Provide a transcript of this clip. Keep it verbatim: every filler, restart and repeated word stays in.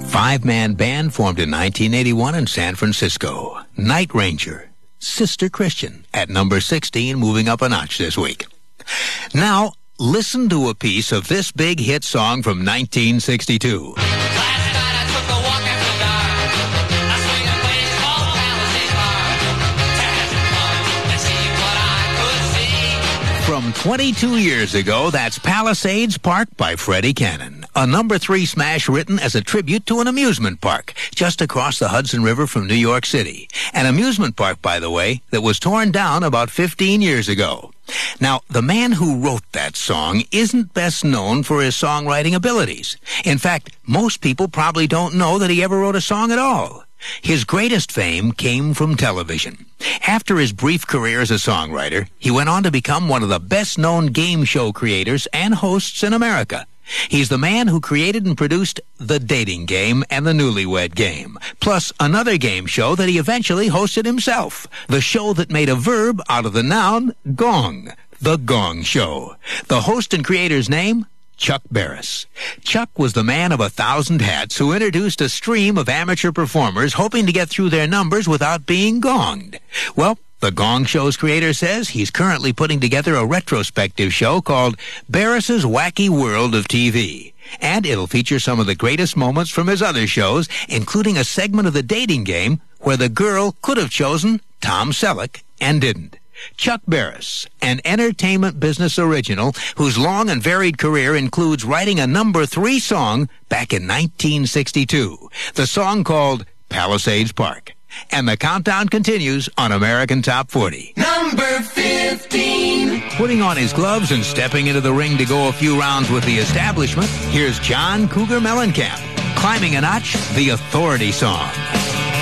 Five-man band formed in nineteen eighty-one in San Francisco. Night Ranger, Sister Christian, at number sixteen, moving up a notch this week. Now, listen to a piece of this big hit song from nineteen sixty-two. From twenty-two years ago, that's Palisades Park by Freddie Cannon, a number three smash written as a tribute to an amusement park just across the Hudson River from New York City. An amusement park, by the way, that was torn down about fifteen years ago. Now, the man who wrote that song isn't best known for his songwriting abilities. In fact, most people probably don't know that he ever wrote a song at all. His greatest fame came from television. After his brief career as a songwriter, he went on to become one of the best-known game show creators and hosts in America. He's the man who created and produced The Dating Game and The Newlywed Game, plus another game show that he eventually hosted himself, the show that made a verb out of the noun gong, The Gong Show. The host and creator's name? Chuck Barris. Chuck was the man of a thousand hats who introduced a stream of amateur performers hoping to get through their numbers without being gonged. Well, the Gong Show's creator says he's currently putting together a retrospective show called Barris's Wacky World of T V. And it'll feature some of the greatest moments from his other shows, including a segment of The Dating Game where the girl could have chosen Tom Selleck and didn't. Chuck Barris, an entertainment business original whose long and varied career includes writing a number three song back in nineteen sixty-two, the song called Palisades Park. And the countdown continues on American Top forty. Number fifteen. Putting on his gloves and stepping into the ring to go a few rounds with the establishment, here's John Cougar Mellencamp, climbing a notch, the Authority Song.